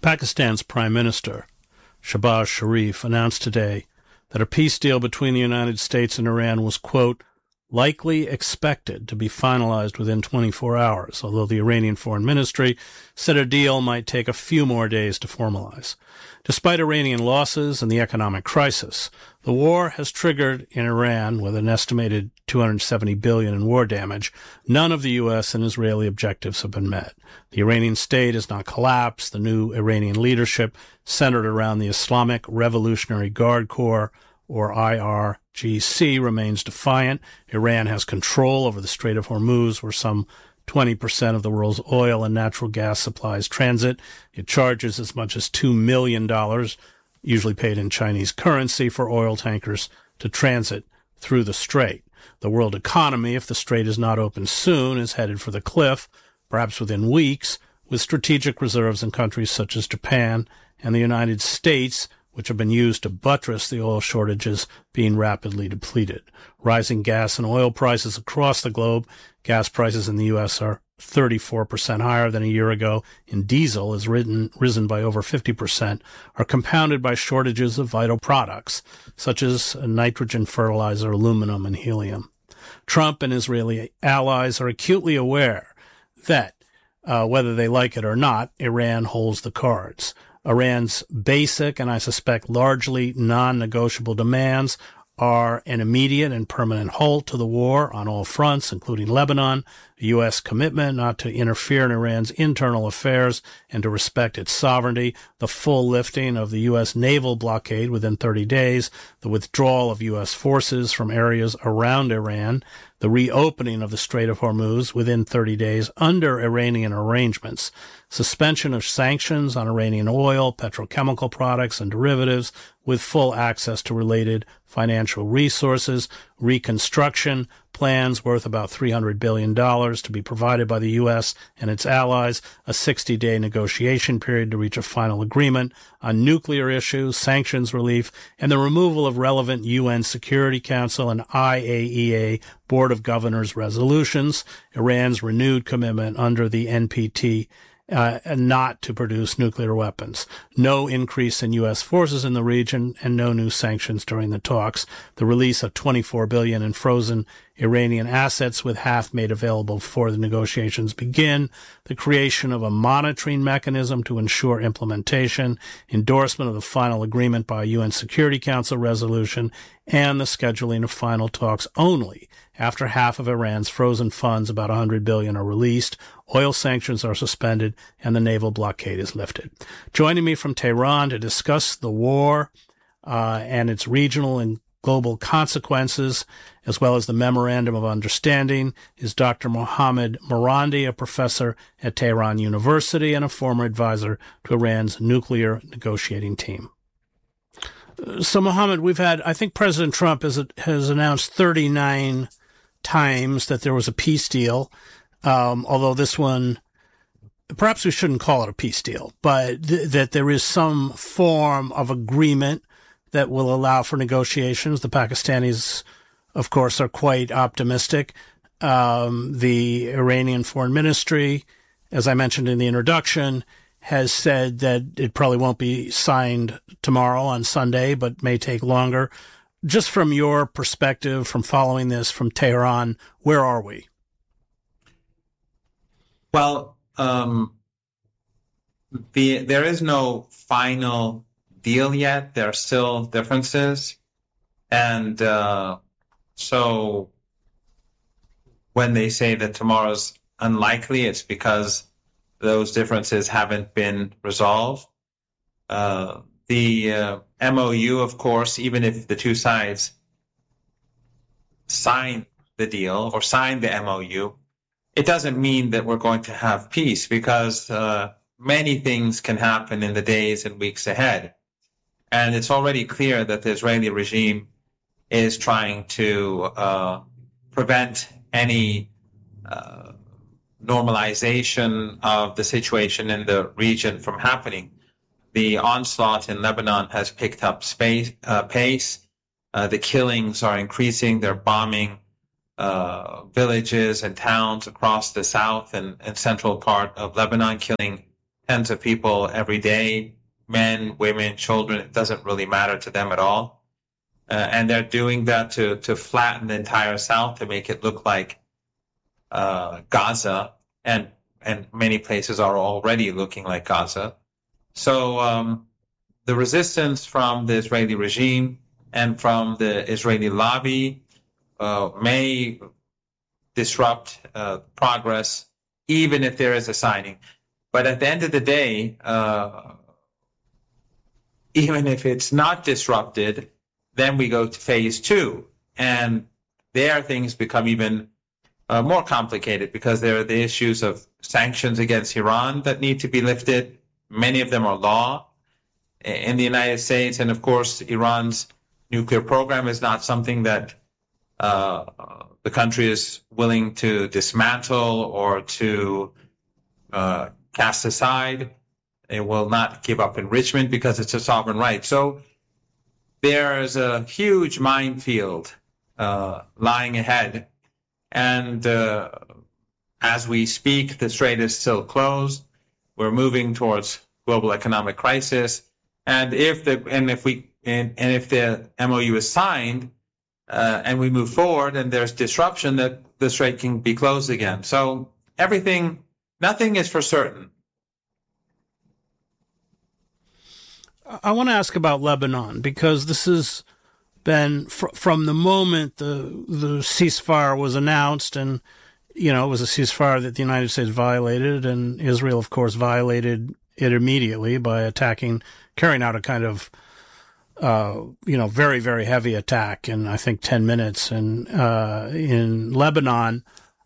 Pakistan's Prime Minister, Shehbaz Sharif, announced today that a peace deal between the United States and Iran was, quote, likely expected to be finalized within 24 hours, although the Iranian Foreign Ministry said a deal might take a few more days to formalize. Despite Iranian losses and the economic crisis, the war has triggered in Iran, with an estimated $270 billion in war damage, none of the U.S. and Israeli objectives have been met. The Iranian state has not collapsed. The new Iranian leadership, centered around the Islamic Revolutionary Guard Corps, or IRGC, remains defiant. Iran has control over the Strait of Hormuz, where some 20% of the world's oil and natural gas supplies transit. It charges as much as $2 million, usually paid in Chinese currency, for oil tankers to transit through the strait. The world economy, if the strait is not opened soon, is headed for the cliff, perhaps within weeks, with strategic reserves in countries such as Japan and the United States, which have been used to buttress the oil shortages, being rapidly depleted. Rising gas and oil prices across the globe. Gas prices in the U.S. are 34% higher than a year ago, and diesel has risen by over 50%, are compounded by shortages of vital products, such as nitrogen fertilizer, aluminum, and helium. Trump and Israeli allies are acutely aware that, whether they like it or not, Iran holds the cards. Iran's basic, and I suspect largely non-negotiable demands, are an immediate and permanent halt to the war on all fronts, including Lebanon, a U.S. commitment not to interfere in Iran's internal affairs and to respect its sovereignty, the full lifting of the U.S. naval blockade within 30 days, the withdrawal of U.S. forces from areas around Iran, the reopening of the Strait of Hormuz within 30 days under Iranian arrangements, suspension of sanctions on Iranian oil, petrochemical products, and derivatives with full access to related financial resources, reconstruction plans worth about $300 billion to be provided by the U.S. and its allies, a 60-day negotiation period to reach a final agreement on nuclear issues, sanctions relief, and the removal of relevant UN Security Council and IAEA Board of Governors resolutions, Iran's renewed commitment under the NPT not to produce nuclear weapons, no increase in U.S. forces in the region, and no new sanctions during the talks, the release of $24 billion in frozen Iranian assets, with half made available before the negotiations begin, the creation of a monitoring mechanism to ensure implementation, endorsement of the final agreement by a UN Security Council resolution, and the scheduling of final talks only after half of Iran's frozen funds, about $100 billion, are released, oil sanctions are suspended, and the naval blockade is lifted. Joining me from Tehran to discuss the war and its regional and global consequences, as well as the Memorandum of Understanding, is Dr. Mohammad Morandi, a professor at Tehran University and a former advisor to Iran's nuclear negotiating team. So, Mohammed, I think President Trump has announced 39 times that there was a peace deal, although this one, perhaps we shouldn't call it a peace deal, but that there is some form of agreement that will allow for negotiations. The Pakistanis, of course, are quite optimistic. The Iranian Foreign Ministry, as I mentioned in the introduction, has said that it probably won't be signed tomorrow on Sunday, but may take longer. Just from your perspective, from following this from Tehran, where are we? Well, there is no final deal yet. There are still differences. And so when they say that tomorrow's unlikely, it's because those differences haven't been resolved. The MOU, of course, even if the two sides sign the deal or sign the MOU, it doesn't mean that we're going to have peace, because many things can happen in the days and weeks ahead. And it's already clear that the Israeli regime is trying to prevent any normalization of the situation in the region from happening. The onslaught in Lebanon has picked up pace. The killings are increasing. They're bombing villages and towns across the south and central part of Lebanon, killing tens of people every day, men, women, children. It doesn't really matter to them at all. And they're doing that to flatten the entire South, to make it look like Gaza, and many places are already looking like Gaza. So the resistance from the Israeli regime and from the Israeli lobby may disrupt progress, even if there is a signing. But at the end of the day, even if it's not disrupted, then we go to phase 2. And there things become even more complicated, because there are the issues of sanctions against Iran that need to be lifted. Many of them are law in the United States. And of course, Iran's nuclear program is not something that the country is willing to dismantle or to cast aside. It will not give up enrichment because it's a sovereign right. So there's a huge minefield lying ahead. And as we speak, the strait is still closed. We're moving towards global economic crisis. And if the MOU is signed and we move forward and there's disruption, that the strait can be closed again. So nothing is for certain. I want to ask about Lebanon, because this has been from the moment the ceasefire was announced, and it was a ceasefire that the United States violated, and Israel, of course, violated it immediately by carrying out a kind of very, very heavy attack in, I think, 10 minutes in Lebanon.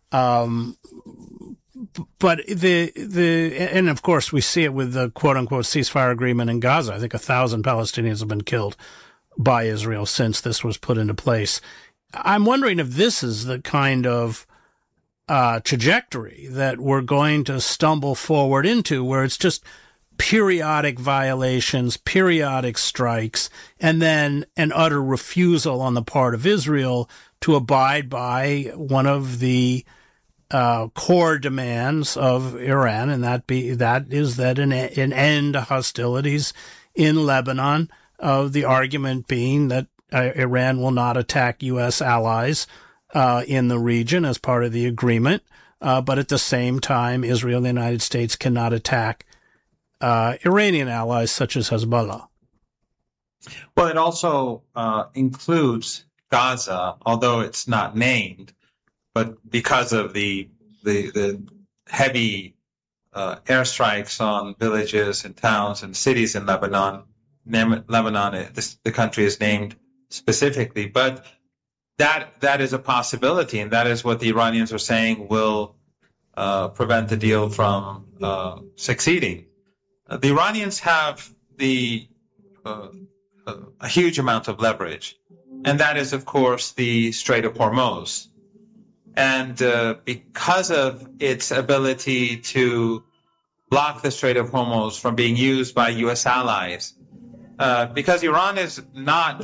But and of course we see it with the quote unquote ceasefire agreement in Gaza. I think 1,000 Palestinians have been killed by Israel since this was put into place. I'm wondering if this is the kind of trajectory that we're going to stumble forward into, where it's just periodic violations, periodic strikes, and then an utter refusal on the part of Israel to abide by one of the core demands of Iran, and that is that an end to hostilities in Lebanon. The argument being that Iran will not attack U.S. allies in the region as part of the agreement, but at the same time, Israel and the United States cannot attack Iranian allies such as Hezbollah. Well, it also includes Gaza, although it's not named. But because of the heavy airstrikes on villages and towns and cities in Lebanon, the country is named specifically. But that is a possibility, and that is what the Iranians are saying will prevent the deal from succeeding. The Iranians have a huge amount of leverage, and that is, of course, the Strait of Hormuz. And because of its ability to block the Strait of Hormuz from being used by U.S. allies, because Iran is not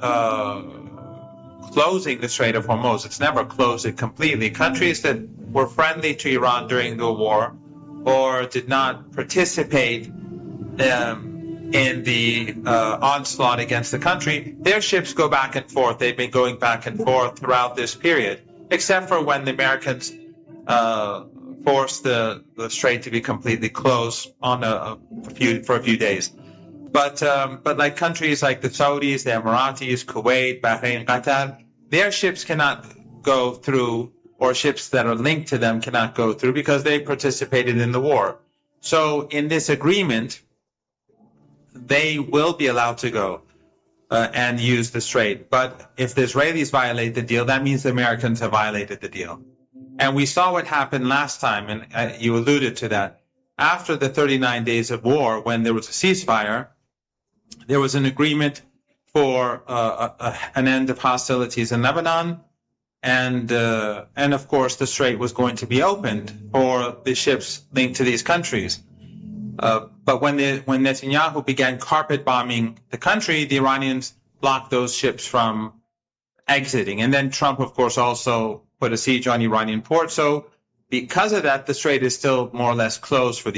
closing the Strait of Hormuz. It's never closed it completely. Countries that were friendly to Iran during the war or did not participate in the onslaught against the country, their ships go back and forth. They've been going back and forth throughout this period, except for when the Americans forced the strait to be completely closed for a few days. But like countries like the Saudis, the Emiratis, Kuwait, Bahrain, Qatar, their ships cannot go through, or ships that are linked to them cannot go through, because they participated in the war. So in this agreement, they will be allowed to go and use the strait. But if the Israelis violate the deal, that means the Americans have violated the deal. And we saw what happened last time, and you alluded to that. After the 39 days of war, when there was a ceasefire, there was an agreement for an end of hostilities in Lebanon, and of course the strait was going to be opened for the ships linked to these countries. But when Netanyahu began carpet bombing the country, the Iranians blocked those ships from exiting. And then Trump, of course, also put a siege on Iranian ports. So because of that, the strait is still more or less closed for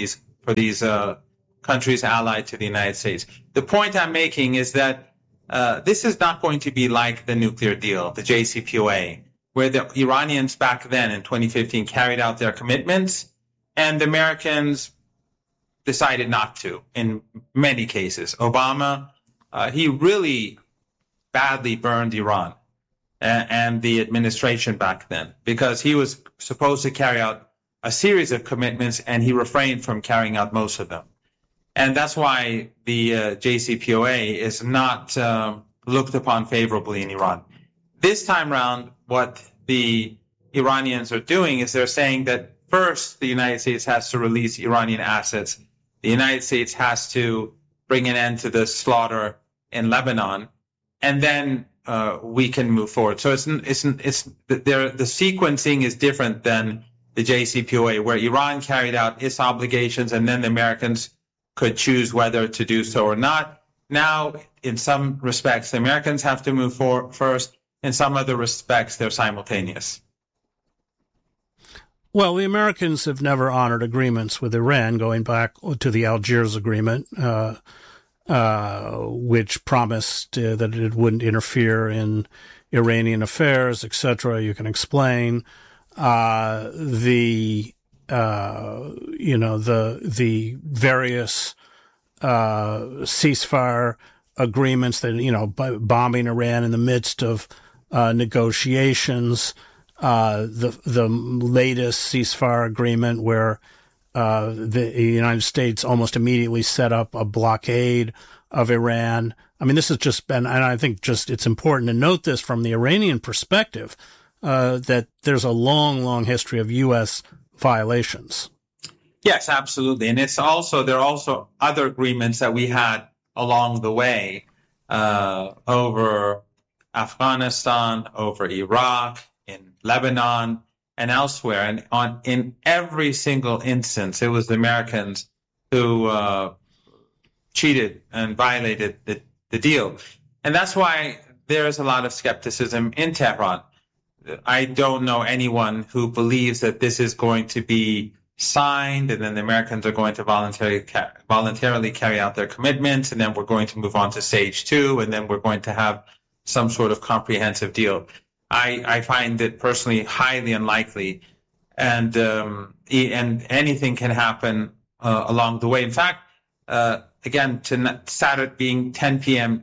for these countries allied to the United States. The point I'm making is that this is not going to be like the nuclear deal, the JCPOA, where the Iranians back then in 2015 carried out their commitments and the Americans decided not to in many cases. Obama, he really badly burned Iran and the administration back then because he was supposed to carry out a series of commitments and he refrained from carrying out most of them. And that's why the JCPOA is not looked upon favorably in Iran. This time around, what the Iranians are doing is they're saying that first the United States has to release Iranian assets. The United States has to bring an end to the slaughter in Lebanon, and then we can move forward. So the sequencing is different than the JCPOA, where Iran carried out its obligations and then the Americans could choose whether to do so or not. Now, in some respects, the Americans have to move forward first. In some other respects, they're simultaneous. Well, the Americans have never honored agreements with Iran, going back to the Algiers Agreement, which promised that it wouldn't interfere in Iranian affairs, etc. You can explain the various ceasefire agreements that bombing Iran in the midst of negotiations. The latest ceasefire agreement where the United States almost immediately set up a blockade of Iran. I mean, this has just been, and I think it's important to note this from the Iranian perspective, that there's a long, long history of U.S. violations. Yes, absolutely. And there are also other agreements that we had along the way over Afghanistan, over Iraq, in Lebanon, and elsewhere. And in every single instance, it was the Americans who cheated and violated the deal. And that's why there is a lot of skepticism in Tehran. I don't know anyone who believes that this is going to be signed and then the Americans are going to voluntarily carry out their commitments, and then we're going to move on to stage 2, and then we're going to have some sort of comprehensive deal. I find it personally highly unlikely, and anything can happen along the way. In fact, again, Saturday being 10 p.m.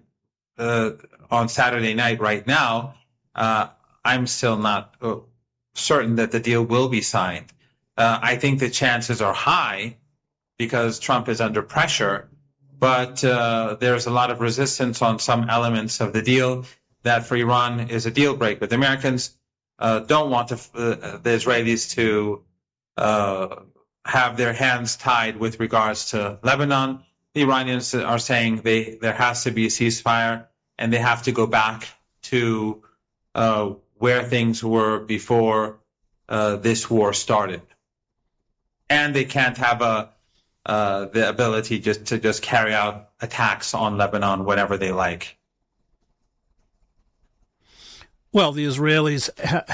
On Saturday night right now, I'm still not certain that the deal will be signed. I think the chances are high because Trump is under pressure, but there's a lot of resistance on some elements of the deal that for Iran is a deal breaker. The Americans don't want the Israelis to have their hands tied with regards to Lebanon. The Iranians are saying there has to be a ceasefire and they have to go back to where things were before this war started. And they can't have the ability to just carry out attacks on Lebanon whenever they like. Well, the Israelis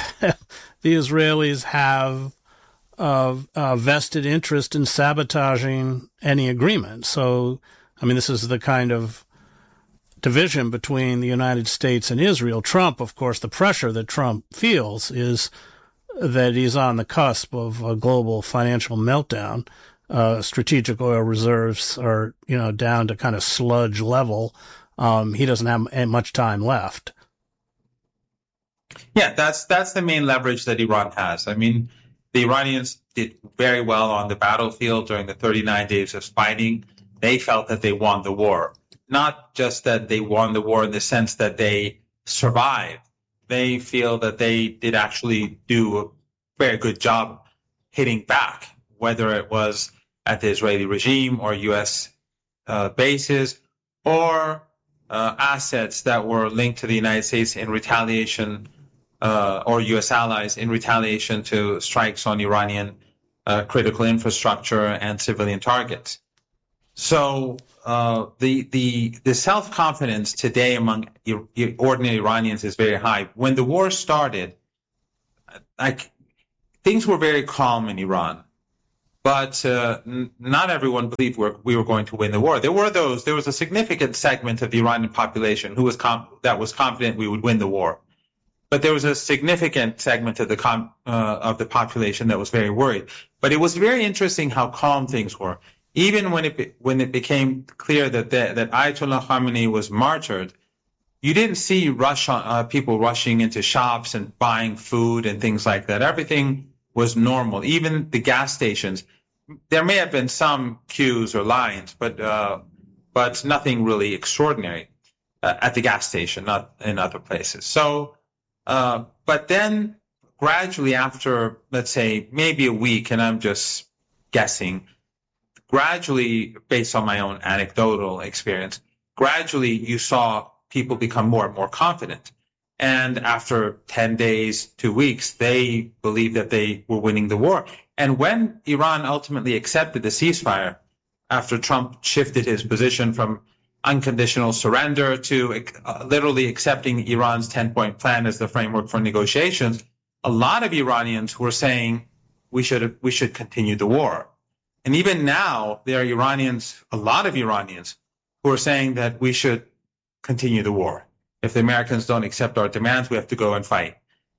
have a vested interest in sabotaging any agreement. So, I mean, this is the kind of division between the United States and Israel. Trump, of course, the pressure that Trump feels is that he's on the cusp of a global financial meltdown. Strategic oil reserves are, down to kind of sludge level. He doesn't have much time left. Yeah, that's the main leverage that Iran has. I mean, the Iranians did very well on the battlefield during the 39 days of fighting. They felt that they won the war. Not just that they won the war in the sense that they survived. They feel that they did actually do a very good job hitting back, whether it was at the Israeli regime or U.S. bases or assets that were linked to the United States in retaliation or U.S. allies in retaliation to strikes on Iranian critical infrastructure and civilian targets. So the self-confidence today among ordinary Iranians is very high. When the war started, things were very calm in Iran. but not everyone believed we were going to win the war. There was a significant segment of the Iranian population who was that was confident we would win the war. But there was a significant segment of the population that was very worried. But it was very interesting how calm things were. Even when it became clear that Ayatollah Khamenei was martyred, you didn't see people rushing into shops and buying food and things like that. Everything was normal. Even the gas stations, there may have been some queues or lines, but nothing really extraordinary at the gas station, not in other places. So, but then gradually after, let's say, maybe a week, and I'm just guessing, gradually, based on my own anecdotal experience, gradually you saw people become more and more confident. And after 10 days, 2 weeks, they believed that they were winning the war. And when Iran ultimately accepted the ceasefire, after Trump shifted his position from unconditional surrender to literally accepting Iran's 10-point plan as the framework for negotiations, a lot of Iranians were saying we should continue the war. And even now, there are a lot of Iranians, who are saying that we should continue the war. If the Americans don't accept our demands, we have to go and fight.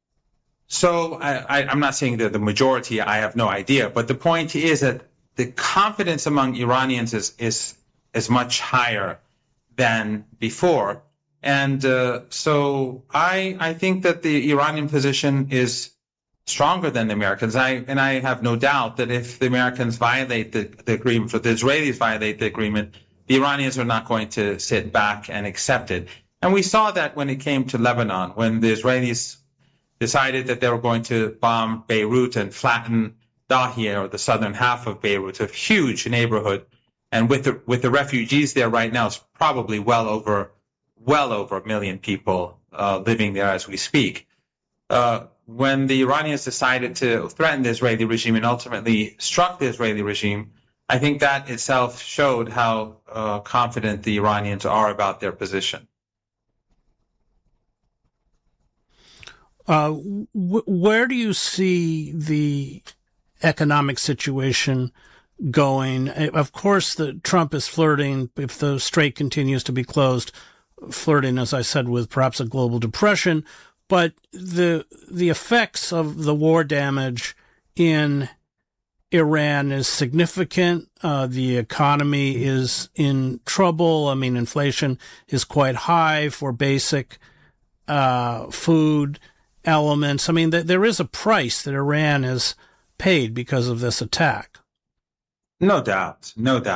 So I'm not saying that the majority, I have no idea, but the point is that the confidence among Iranians is much higher than before. And so I think that the Iranian position is stronger than the Americans. I have no doubt that if the Americans violate the agreement, or the Israelis violate the agreement, the Iranians are not going to sit back and accept it. And we saw that when it came to Lebanon, when the Israelis decided that they were going to bomb Beirut and flatten Dahiyeh, or the southern half of Beirut, a huge neighborhood. And with the refugees there right now, it's probably well over 1 million people living there as we speak. When the Iranians decided to threaten the Israeli regime and ultimately struck the Israeli regime, I think that itself showed how confident the Iranians are about their position. Where do you see the economic situation going? Of course, Trump is flirting, if the strait continues to be closed, flirting, as I said, with perhaps a global depression. But the effects of the war damage in Iran is significant. The economy is in trouble. I mean, inflation is quite high for basic food elements. I mean, there is a price that Iran has paid because of this attack. No doubt.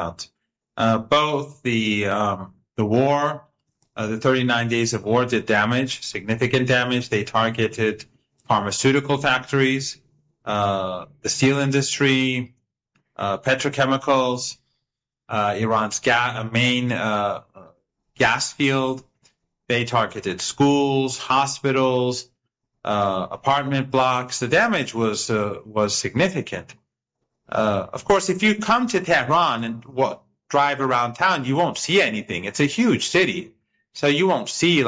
Both the war, the 39 days of war did damage, significant damage. They targeted pharmaceutical factories, the steel industry, petrochemicals, Iran's main gas field. They targeted schools, hospitals, apartment blocks. The damage was significant. Of course, if you come to Tehran and drive around town, you won't see anything. It's a huge city, so you won't see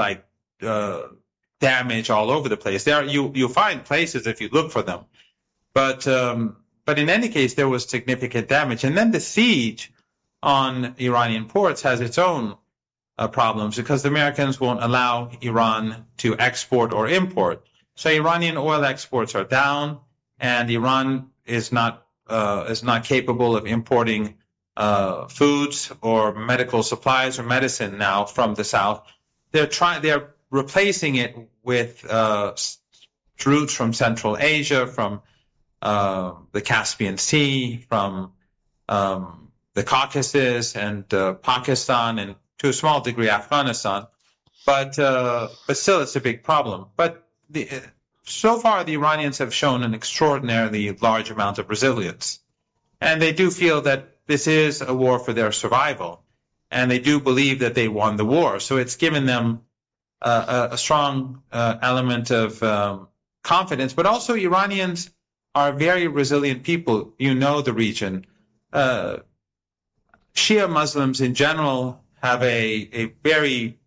damage all over the place. You'll find places if you look for them, but in any case, there was significant damage. And then the siege on Iranian ports has its own problems, because the Americans won't allow Iran to export or import. So Iranian oil exports are down, and Iran is not capable of importing foods or medical supplies or medicine now from the south. They're replacing it with routes from Central Asia, from the Caspian Sea, from the Caucasus and Pakistan, and to a small degree Afghanistan. But still, it's a big problem. But so far, the Iranians have shown an extraordinarily large amount of resilience. And they do feel that this is a war for their survival. And they do believe that they won the war. So it's given them a strong element of confidence. But also, Iranians are very resilient people. You know the region. Shia Muslims in general have a very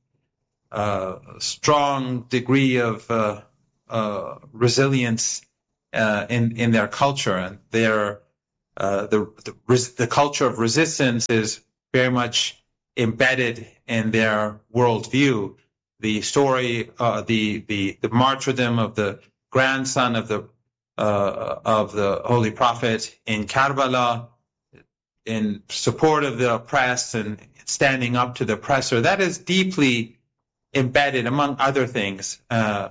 strong degree of resilience in their culture, and they're the culture of resistance is very much embedded in their worldview. The story, the martyrdom of the grandson of the Holy Prophet in Karbala, in support of the oppressed and standing up to the oppressor, that is deeply embedded, among other things,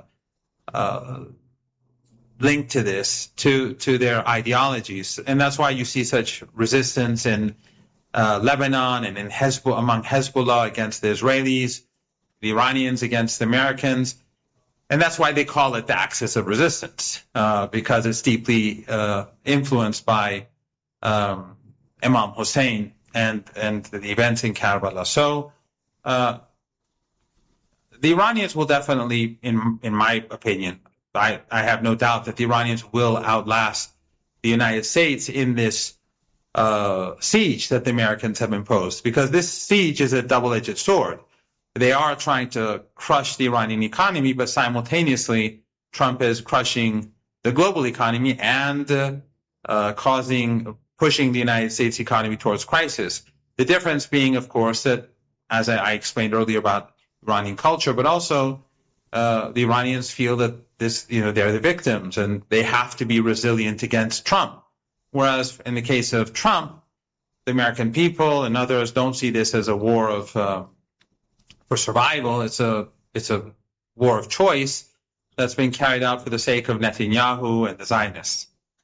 linked to this, to their ideologies. And that's why you see such resistance in Lebanon and in among Hezbollah against the Israelis, the Iranians against the Americans. And that's why they call it the axis of resistance, because it's deeply influenced by Imam Hussein and the events in Karbala. So the Iranians will definitely, in my opinion, I have no doubt that the Iranians will outlast the United States in this siege that the Americans have imposed, because this siege is a double-edged sword. They are trying to crush the Iranian economy, but simultaneously Trump is crushing the global economy and pushing the United States economy towards crisis. The difference being, of course, that, as I explained earlier about Iranian culture, but also the Iranians feel that they're the victims and they have to be resilient against Trump. Whereas in the case of Trump, the American people and others don't see this as a war for survival. It's a war of choice that's being carried out for the sake of Netanyahu and the Zionists.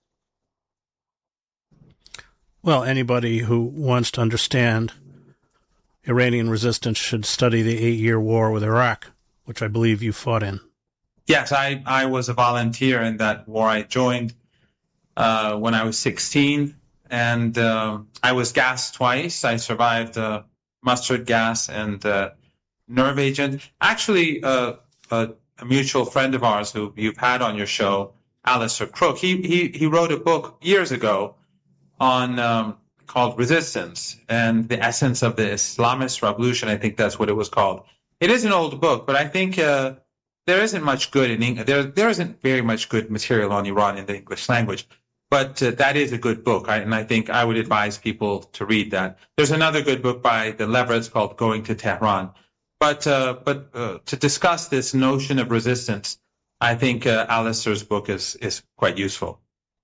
Well, anybody who wants to understand Iranian resistance should study the 8-year war with Iraq, which I believe you fought in. Yes, I was a volunteer in that war. I joined when I was 16, and I was gassed twice. I survived mustard gas and nerve agent. Actually, a mutual friend of ours who you've had on your show, Alistair Crook, he wrote a book years ago on called Resistance and the Essence of the Islamist Revolution. I think that's what it was called. It is an old book, but I think there isn't much good in English. There isn't very much good material on Iran in the English language, but that is a good book, and I think I would advise people to read that. There's another good book by the Leverets called Going to Tehran. But to discuss this notion of resistance, I think Alistair's book is quite useful.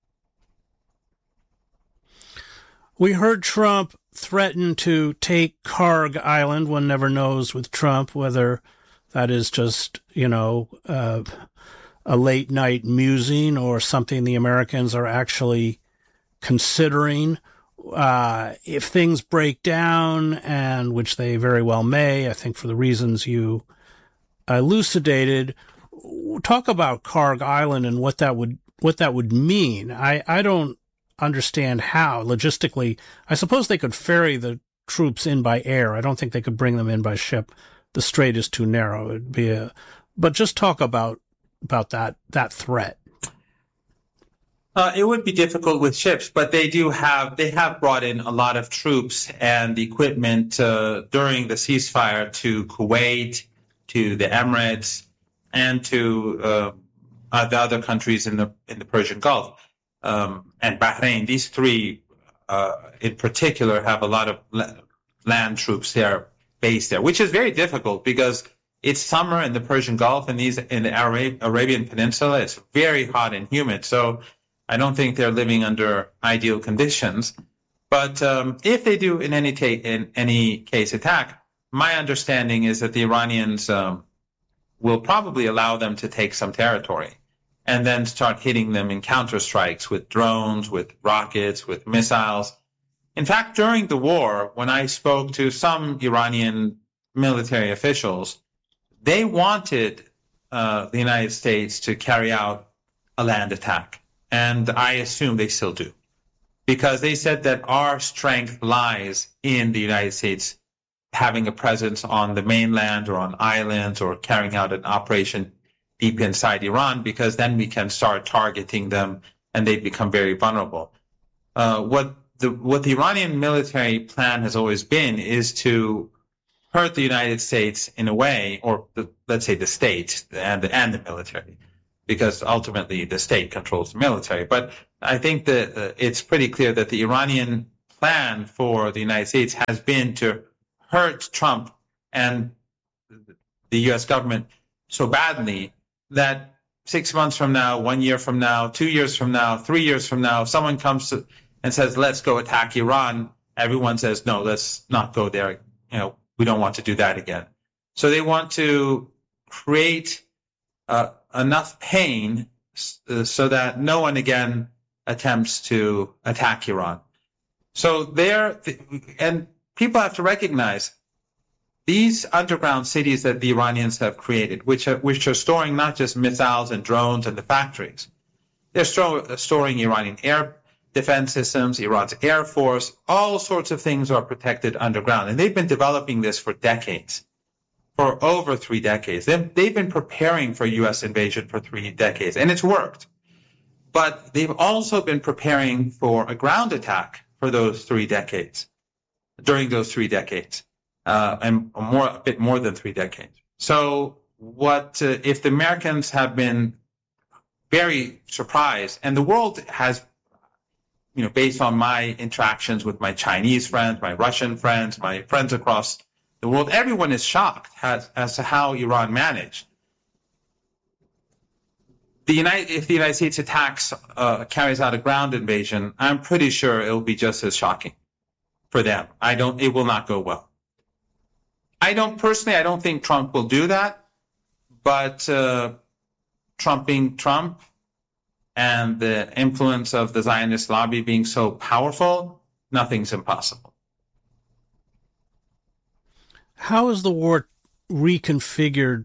We heard Trump threaten to take Karg Island. One never knows with Trump whether that is just, a late night musing or something the Americans are actually considering. If things break down, and which they very well may, I think for the reasons you elucidated, talk about Karg Island and what that would mean. I don't understand how logistically. I suppose they could ferry the troops in by air. I don't think they could bring them in by ship. The strait is too narrow. It'd be but just talk about that threat. It would be difficult with ships, but they have brought in a lot of troops and equipment during the ceasefire to Kuwait, to the Emirates, and to the other countries in the Persian Gulf, and Bahrain. These three, in particular, have a lot of land troops there based there, which is very difficult because it's summer in the Persian Gulf and in the Arabian Peninsula. It's very hot and humid, so I don't think they're living under ideal conditions. But if they do in any case attack, my understanding is that the Iranians will probably allow them to take some territory and then start hitting them in counterstrikes with drones, with rockets, with missiles. In fact, during the war, when I spoke to some Iranian military officials, they wanted the United States to carry out a land attack. And I assume they still do, because they said that our strength lies in the United States having a presence on the mainland or on islands or carrying out an operation deep inside Iran, because then we can start targeting them and they become very vulnerable. What the Iranian military plan has always been is to hurt the United States in a way, or let's say the state and the military, because ultimately the state controls the military. But I think that it's pretty clear that the Iranian plan for the United States has been to hurt Trump and the U.S. government so badly that 6 months from now, 1 year from now, 2 years from now, 3 years from now, if someone comes and says, let's go attack Iran, everyone says, no, let's not go there. We don't want to do that again. So they want to create enough pain so that no one again attempts to attack Iran. So and people have to recognize these underground cities that the Iranians have created, which are storing not just missiles and drones and the factories. They're storing Iranian air defense systems, Iran's air force, all sorts of things are protected underground. And they've been developing this for decades, for over 3 decades. They've been preparing for U.S. invasion for 3 decades, and it's worked. But they've also been preparing for a ground attack for those 3 decades, during those 3 decades, and a bit more than 3 decades. So if the Americans have been very surprised, and the world has, based on my interactions with my Chinese friends, my Russian friends, my friends across the world, everyone is shocked as to how Iran managed. If the United States carries out a ground invasion, I'm pretty sure it will be just as shocking for them. It will not go well. I don't think Trump will do that, but Trump being Trump and the influence of the Zionist lobby being so powerful, nothing's impossible. How has the war reconfigured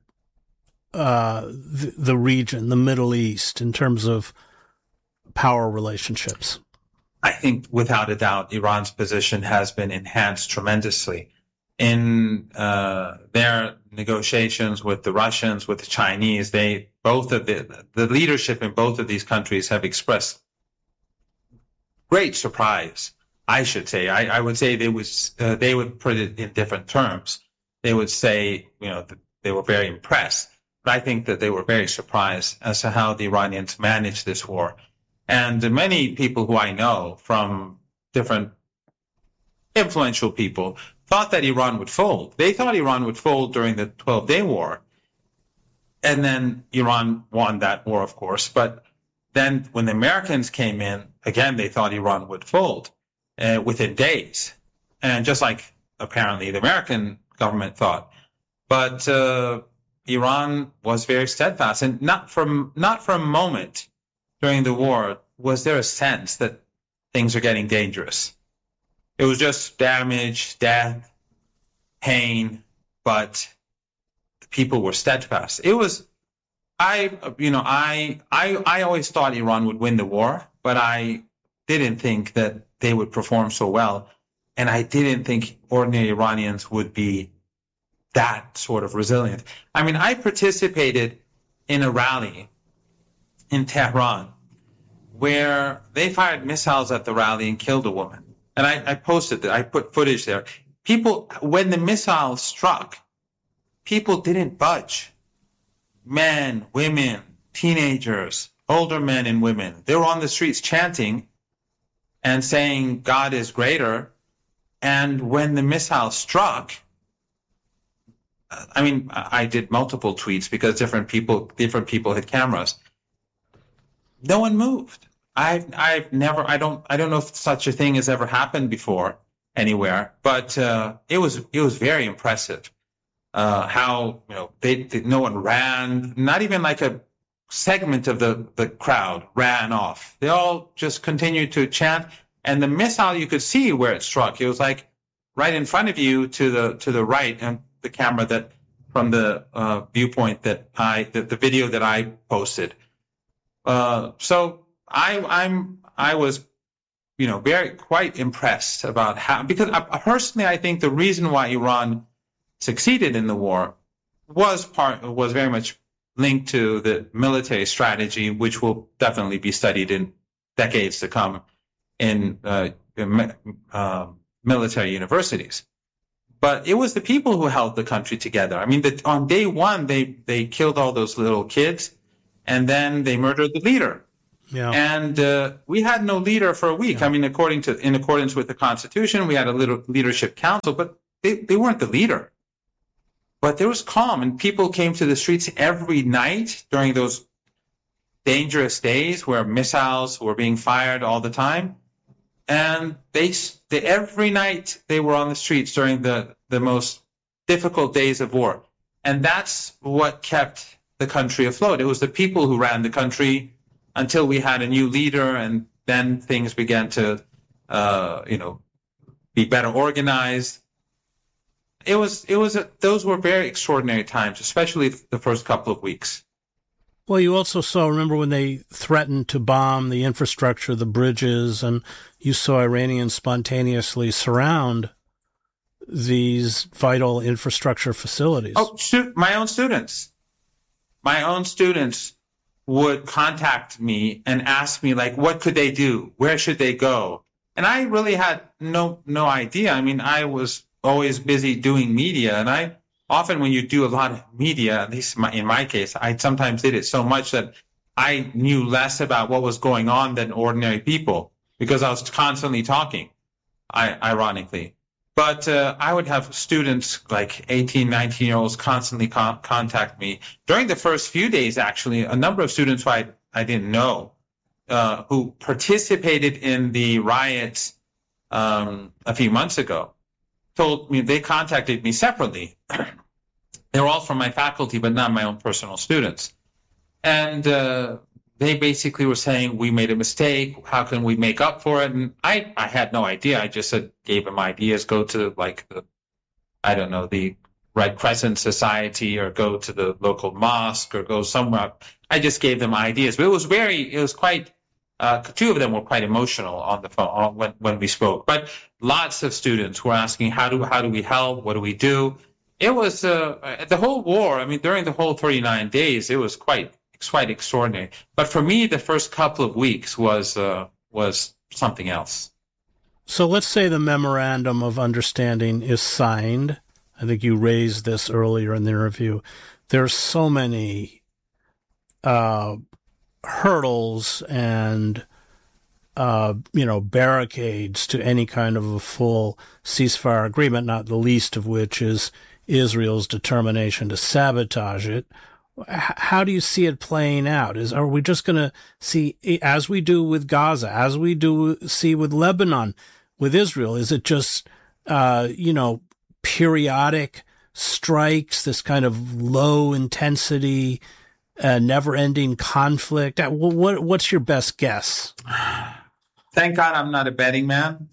the region, the Middle East, in terms of power relationships? I think without a doubt, Iran's position has been enhanced tremendously. In their negotiations with the Russians, with the Chinese, both of the leadership in both of these countries have expressed great surprise. I should say, I would say they would put it in different terms. They would say, that they were very impressed, but I think that they were very surprised as to how the Iranians managed this war. And many people who I know from different influential people thought that Iran would fold. They thought Iran would fold during the 12-day war. And then Iran won that war, of course. But then when the Americans came in, again, they thought Iran would fold within days. And just like apparently the American government thought. But Iran was very steadfast. And not for a moment during the war was there a sense that things are getting dangerous. It was just damage, death, pain, but the people were steadfast. It was, I always thought Iran would win the war, but I didn't think that they would perform so well. And I didn't think ordinary Iranians would be that sort of resilient. I mean, I participated in a rally in Tehran where they fired missiles at the rally and killed a woman. And I posted that. I put footage there. People, when the missile struck, people didn't budge. Men, women, teenagers, older men and women. They were on the streets chanting and saying, God is greater. And when the missile struck, I did multiple tweets because different people had cameras. No one moved. I don't know if such a thing has ever happened before anywhere, but it was very impressive how no one ran, not even like a segment of the crowd ran off. They all just continued to chant, and the missile, you could see where it struck. It was like right in front of you to the right, and the camera that from the viewpoint that the video that I posted. So I was, quite impressed about how, because personally, I think the reason why Iran succeeded in the war was very much linked to the military strategy, which will definitely be studied in decades to come in military universities. But it was the people who held the country together. I mean, on day one, they killed all those little kids. and then they murdered the leader. Yeah. And we had no leader for a week. Yeah. I mean, in accordance with the Constitution, we had a little leadership council, but they weren't the leader. But there was calm, and people came to the streets every night during those dangerous days where missiles were being fired all the time. And they every night they were on the streets during the most difficult days of war. And that's what kept the country afloat. It was the people who ran the country until we had a new leader, and then things began to, be better organized. Those were very extraordinary times, especially the first couple of weeks. Well, you also saw, remember when they threatened to bomb the infrastructure, the bridges, and you saw Iranians spontaneously surround these vital infrastructure facilities. Oh, my own students would contact me and ask me, like, what could they do? Where should they go? And I really had no idea. I mean, I was always busy doing media, and often when you do a lot of media, at least in my case, I sometimes did it so much that I knew less about what was going on than ordinary people because I was constantly talking, ironically. But I would have students like 18, 19-year-olds constantly contact me. During the first few days, actually, a number of students who I didn't know who participated in the riots a few months ago told me they contacted me separately. They were all from my faculty, but not my own personal students. And they basically were saying, we made a mistake. How can we make up for it? And I had no idea. I just gave them ideas, go to the Red Crescent Society or go to the local mosque or go somewhere. I just gave them ideas. But it was quite, two of them were quite emotional on the phone when we spoke. But lots of students were asking, how do we help? What do we do? It was the whole war. I mean, during the whole 39 days, it was quite extraordinary. But for me, the first couple of weeks was something else. So let's say the memorandum of understanding is signed. I think you raised this earlier in the interview. There's so many hurdles and barricades to any kind of a full ceasefire agreement, not the least of which is Israel's determination to sabotage it. How do you see it playing out? Are we just going to see, as we do with Gaza, as we see with Lebanon, with Israel, is it just, periodic strikes, this kind of low intensity, never-ending conflict? What's your best guess? Thank God I'm not a betting man.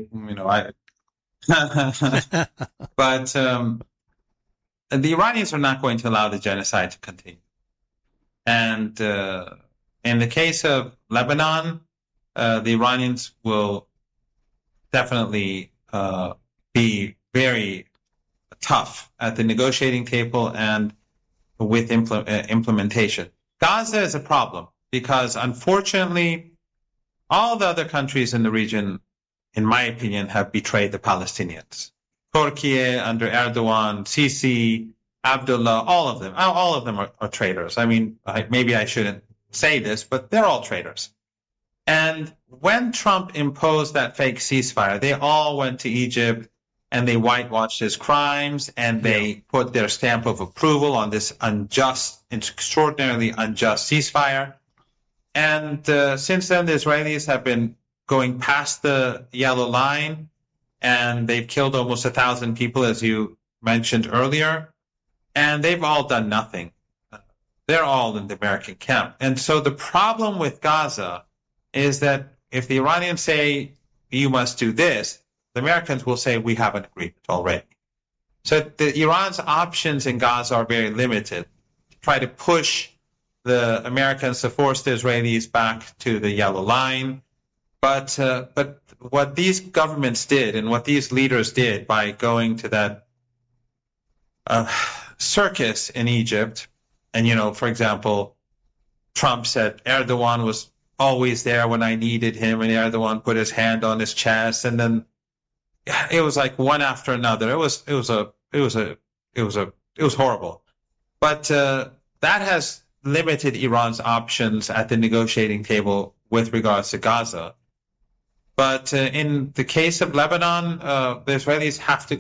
But the Iranians are not going to allow the genocide to continue. And in the case of Lebanon, the Iranians will definitely be very tough at the negotiating table and with implementation. Gaza is a problem because, unfortunately, all the other countries in the region, in my opinion, have betrayed the Palestinians. Turkey under Erdogan, Sisi, Abdullah, all of them are traitors. I mean, maybe I shouldn't say this, but they're all traitors. And when Trump imposed that fake ceasefire, they all went to Egypt and they whitewashed his crimes and they put their stamp of approval on this extraordinarily unjust ceasefire. And since then, the Israelis have been going past the yellow line, and they've killed almost 1,000 people, as you mentioned earlier, and they've all done nothing. They're all in the American camp. And so the problem with Gaza is that if the Iranians say, you must do this, the Americans will say, we have an agreement already. So Iran's options in Gaza are very limited to try to push the Americans to force the Israelis back to the yellow line. But what these governments did and what these leaders did by going to that circus in Egypt, and, for example, Trump said Erdogan was always there when I needed him, and Erdogan put his hand on his chest, and then it was like one after another. It was horrible. But that has limited Iran's options at the negotiating table with regards to Gaza. But in the case of Lebanon, the Israelis have to